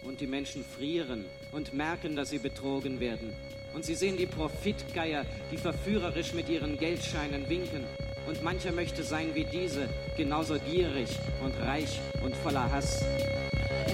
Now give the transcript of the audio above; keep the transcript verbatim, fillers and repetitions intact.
und die Menschen frieren und merken, dass sie betrogen werden. Und sie sehen die Profitgeier, die verführerisch mit ihren Geldscheinen winken. Und mancher möchte sein wie diese, genauso gierig und reich und voller Hass.